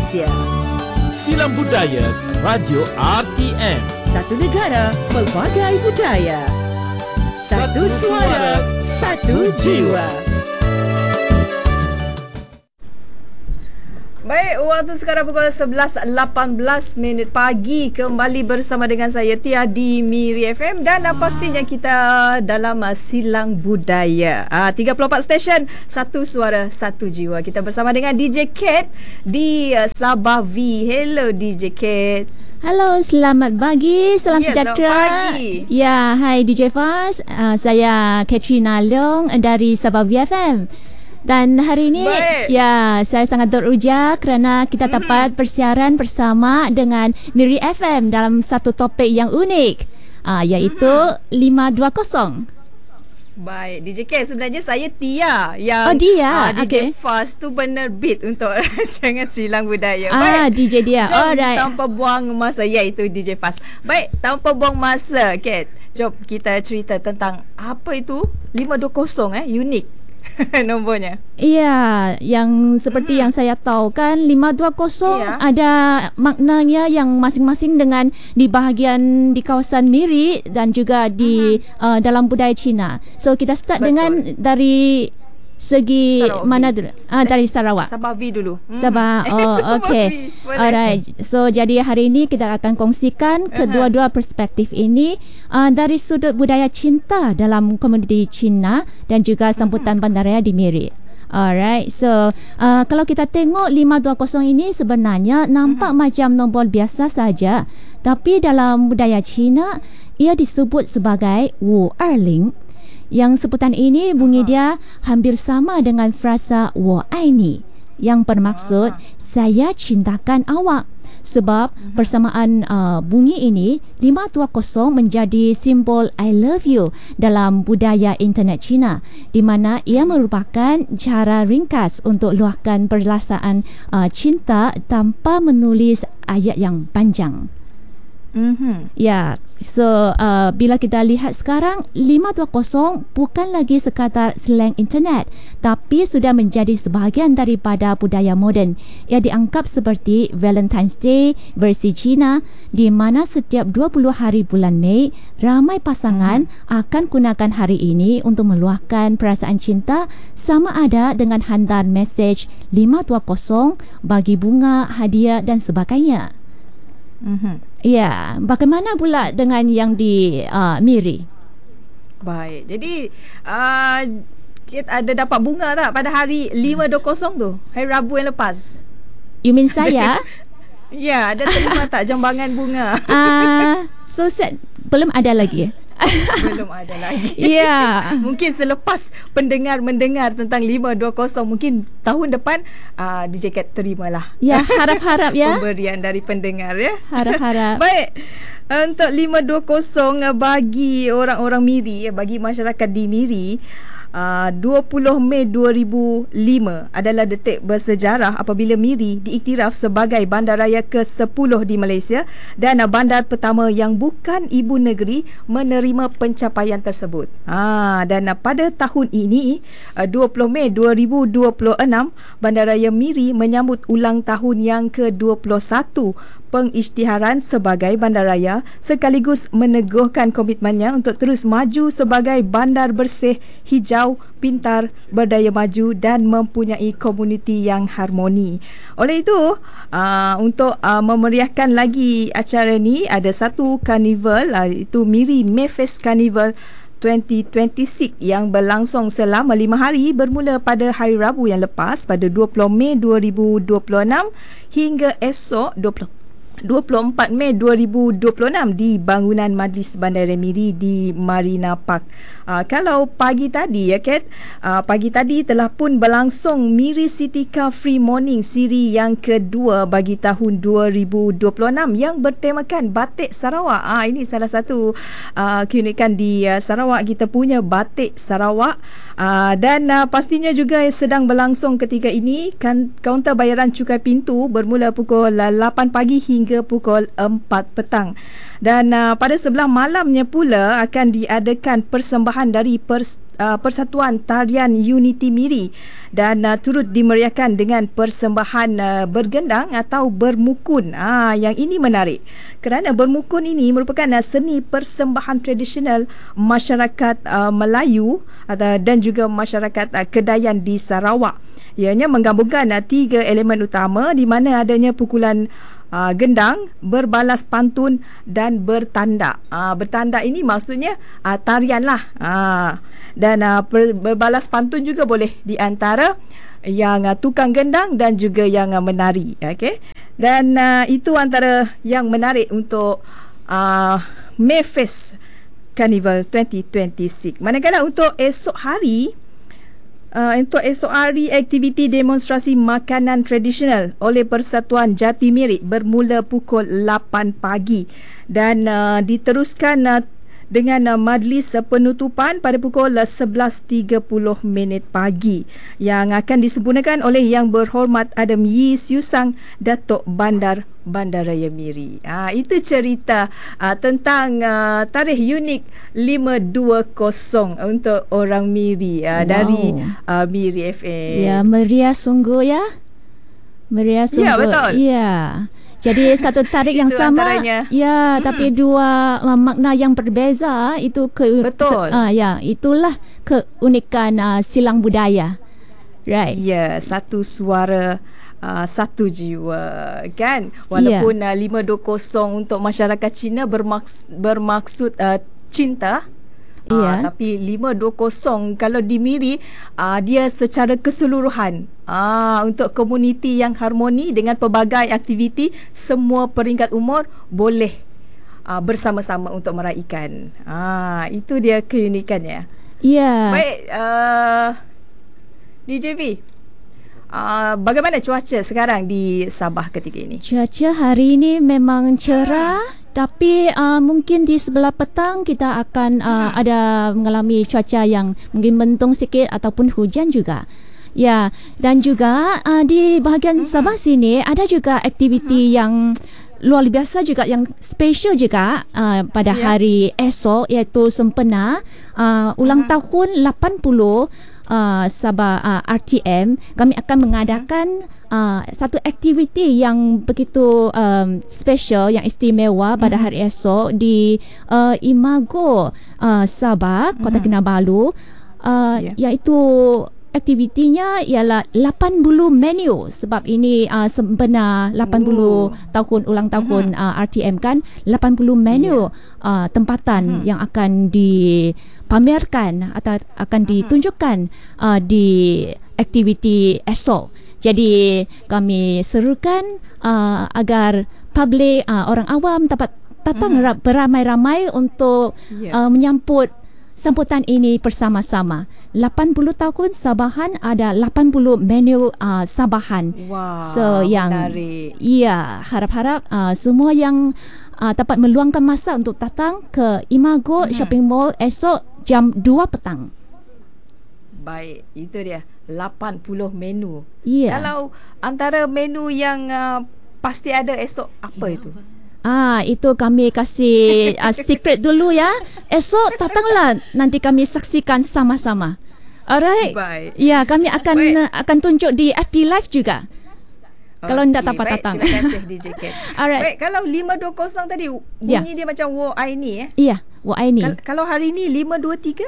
Malaysia. Silang Budaya Radio RTM. Satu negara, pelbagai budaya. Satu suara, satu jiwa. Baik, waktu sekarang pukul 11.18 pagi. Kembali bersama dengan saya Tia di Miri FM. Dan pastinya kita dalam Silang Budaya 34 stesen, satu suara, satu jiwa. Kita bersama dengan DJ Kate di Sabah V. Hello DJ Kate. Halo, selamat pagi, salam sejahtera. Selamat pagi. Ya, hai DJ Faz. Saya Katrina Leong dari Sabah VFM. Dan hari ini, ya, saya sangat teruja kerana kita dapat persiaran bersama dengan Miri FM dalam satu topik yang unik, iaitu 520. Baik, DJ K, sebenarnya saya Tia yang Dia. DJ Fast tu penerbit untuk rancangan Silang Budaya. DJ dia. Jom Alright. tanpa buang masa, iaitu DJ Fast. Baik, tanpa buang masa, Kat, jom kita cerita tentang apa itu 520 unik nombornya. Ya, yang seperti yang saya tahu kan 520 ada maknanya yang masing-masing dengan di bahagian di kawasan Miri dan juga di dalam budaya Cina. So kita start dengan dari segi Sarawak mana V. dulu? Dari Sarawak. Sabah V dulu. Sabah. Sabah Okay. V. Boleh. Alright. So jadi hari ini kita akan kongsikan kedua-dua perspektif ini dari sudut budaya cinta dalam komuniti Cina dan juga sambutan bandaraya di Miri. Alright. So kalau kita tengok 520 ini sebenarnya nampak macam nombor biasa saja, tapi dalam budaya Cina ia disebut sebagai Wu Erling. Yang sebutan ini bunyi dia hampir sama dengan frasa 我爱你 yang bermaksud saya cintakan awak. Sebab persamaan bunyi ini 520 menjadi simbol I love you dalam budaya internet Cina, di mana ia merupakan cara ringkas untuk luahkan perasaan cinta tanpa menulis ayat yang panjang. Ya, so bila kita lihat sekarang 520 bukan lagi sekadar slang internet, tapi sudah menjadi sebahagian daripada budaya moden. Ia dianggap seperti Valentine's Day versi Cina, di mana setiap 20 hari bulan Mei ramai pasangan akan gunakan hari ini untuk meluahkan perasaan cinta, sama ada dengan hantar mesej 520, bagi bunga, hadiah dan sebagainya. Ya, bagaimana pula dengan yang di Miri? Baik, jadi kita ada dapat bunga tak pada hari 520 tu, hari Rabu yang lepas? You mean saya? Ya, ada terima tak jambangan bunga? So sad, belum ada lagi. Belum ada lagi. Ya. Mungkin selepas pendengar mendengar tentang 520, mungkin tahun depan DJ Cat terimalah. Ya, harap-harap ya. Pemberian dari pendengar ya. Harap-harap. Baik. Untuk 520 bagi orang-orang Miri, bagi masyarakat di Miri, 20 Mei 2005 adalah detik bersejarah apabila Miri diiktiraf sebagai bandaraya ke-10 di Malaysia dan bandar pertama yang bukan ibu negeri menerima pencapaian tersebut. Dan pada tahun ini 20 Mei 2026, Bandaraya Miri menyambut ulang tahun yang ke-21 pengisytiharan sebagai bandaraya, sekaligus meneguhkan komitmennya untuk terus maju sebagai bandar bersih, hijau, pintar, berdaya maju dan mempunyai komuniti yang harmoni. Oleh itu, untuk memeriahkan lagi acara ni, ada satu karnival, itu Miri Mayfest Carnival 2026 yang berlangsung selama 5 hari bermula pada hari Rabu yang lepas pada 20 Mei 2026 hingga esok 24 Mei 2026 di bangunan Majlis Bandaraya Miri di Marina Park. Kalau pagi tadi ya Kat, pagi tadi telah pun berlangsung Miri City Car Free Morning siri yang kedua bagi tahun 2026 yang bertemakan Batik Sarawak. Ini salah satu keunikan di Sarawak, kita punya Batik Sarawak. Dan pastinya juga sedang berlangsung ketika ini kaunter bayaran cukai pintu bermula pukul 8 pagi hingga hingga pukul 4 petang. Dan pada sebelah malamnya pula akan diadakan persembahan dari Persatuan Tarian Unity Miri dan turut dimeriahkan dengan persembahan bergendang atau bermukun. Yang ini menarik kerana bermukun ini merupakan seni persembahan tradisional masyarakat Melayu dan juga masyarakat Kedayan di Sarawak. Ianya menggabungkan 3 elemen utama di mana adanya pukulan gendang, berbalas pantun dan bertandak. Bertandak ini maksudnya tarian lah. Dan berbalas pantun juga boleh di antara yang tukang gendang dan juga yang menari. Okey. Dan itu antara yang menarik untuk Mayfest Carnival 2026. Manakala untuk esok hari aktiviti demonstrasi makanan tradisional oleh Persatuan Jati Mirik bermula pukul 8 pagi dan diteruskan dengan majlis penutupan pada pukul 11.30 pagi yang akan disempurnakan oleh Yang Berhormat Adam Yi Siu Sang, Datuk Bandar Bandaraya Miri. Itu cerita tentang tarikh unik 520 untuk orang Miri dari Miri FM. Ya, meriah sungguh ya. Meriah sungguh. Ya, betul. Ya. Jadi satu tarikh yang sama antaranya. Ya, tapi dua makna yang berbeza itu betul. Ya, itulah keunikan silang budaya. Right. Ya, satu suara satu jiwa kan. Walaupun 520 untuk masyarakat Cina bermaksud cinta. Tapi 520 kalau di Miri dia secara keseluruhan untuk komuniti yang harmoni dengan pelbagai aktiviti, semua peringkat umur boleh bersama-sama untuk meraihkan. Itu dia keunikannya. Ya. Baik, DJV, bagaimana cuaca sekarang di Sabah ketika ini? Cuaca hari ini memang cerah. Tapi mungkin di sebelah petang kita akan ada mengalami cuaca yang mungkin mendung sikit ataupun hujan juga. Ya, dan juga di bahagian Sabah sini ada juga aktiviti yang luar biasa juga, yang special juga pada hari esok, iaitu sempena ulang tahun 80 Sabah RTM. Kami akan mengadakan satu aktiviti yang begitu special, yang istimewa pada hari esok di Imago, Sabah, Kota Kinabalu, iaitu aktivitinya ialah 80 menu, sebab ini sempena 80 tahun ulang tahun RTM kan. 80 menu tempatan yang akan dipamerkan atau akan ditunjukkan di aktiviti esok. Jadi kami serukan agar publik, orang awam dapat datang beramai-ramai untuk menyambut sambutan ini bersama-sama. 80 tahun Sabahan, ada 80 menu Sabahan. Wow, so yang menarik. Ya, harap-harap semua yang dapat meluangkan masa untuk datang ke Imago Shopping Mall esok jam 2 petang. Baik, itu dia 80 menu. Ya. Kalau antara menu yang pasti ada esok, apa itu? Itu kami kasih secret dulu ya. Esok datanglah, nanti kami saksikan sama-sama. Alright. Baik. Ya, kami akan tunjuk di FB Live juga. Kalau tidak dapat datang. Terima kasih DJ Kat. Alright. Baik, kalau 520 tadi bunyi dia macam wo ai ni Ya, wo ai ni. Kalau hari ni 523?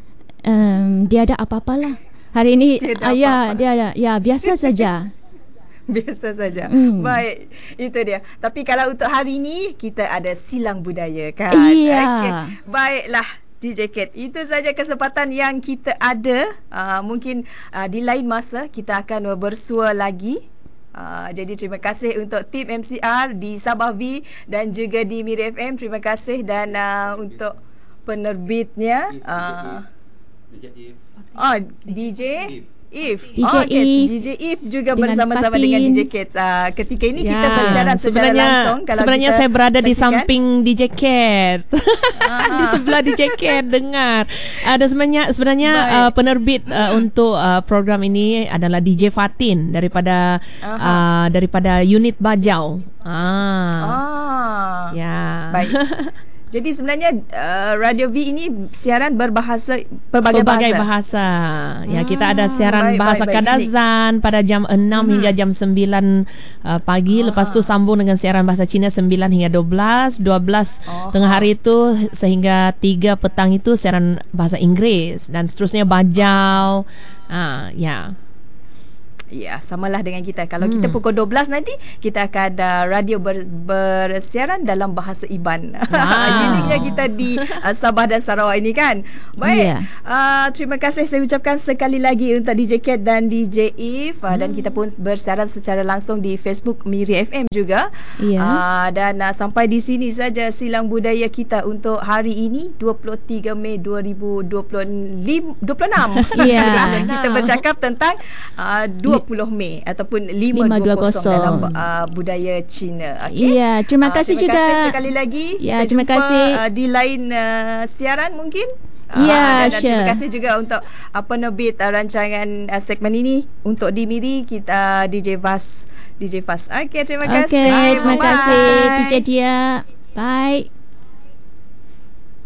Dia ada apa-apalah. Hari ini dia ada biasa saja. Biasa saja. Baik, itu dia. Tapi kalau untuk hari ni kita ada silang budaya kan. Iya. Okay. Baiklah DJ Kat, itu saja kesempatan yang kita ada. Mungkin di lain masa kita akan bersua lagi. Jadi terima kasih untuk tim MCR di Sabah V dan juga di Miri FM. Terima kasih. Dan untuk penerbitnya DJ If. DJ Okay. If DJ If juga dengan bersama-sama Fatin. dengan DJ Kids. Ketika ini kita Ya, bersiaran secara langsung. Kalau sebenarnya kita saya berada di saksikan. samping DJ Cat. Di sebelah DJ Cat dengar. Dan sebenarnya Baik. penerbit untuk program ini adalah DJ Fatin daripada unit Bajau. Ya. Baik. Jadi sebenarnya Radio V ini siaran pelbagai bahasa. Ya, kita ada siaran baik, bahasa baik, Kadazan pada jam 6 hingga jam 9 pagi. Lepas tu sambung dengan siaran bahasa Cina 9 hingga 12 tengah hari itu sehingga 3 petang itu siaran bahasa Inggeris dan seterusnya Bajau. Ya. Ya, samalah dengan kita. Kalau kita pukul 12 nanti, kita akan ada radio bersiaran dalam bahasa Iban. Uniknya kita di Sabah dan Sarawak ini kan. Baik. Terima kasih saya ucapkan sekali lagi untuk DJ Cat dan DJ If. Dan kita pun bersiaran secara langsung di Facebook Miri FM juga. Dan sampai di sini saja Silang Budaya kita untuk hari ini 23 Mei 2026. Kita bercakap tentang 20 Mei ataupun 520 dalam budaya Cina. Okay? Ya, terima kasih terima juga. Terima kasih sekali lagi. Ya, Kita terima jumpa kasih di lain siaran mungkin. Ya, dan terima kasih juga untuk penerbit rancangan segmen ini untuk di Miri kita DJ Fas. Okay, terima kasih. Okay, terima Bye-bye. kasih DJ Dia. Bye.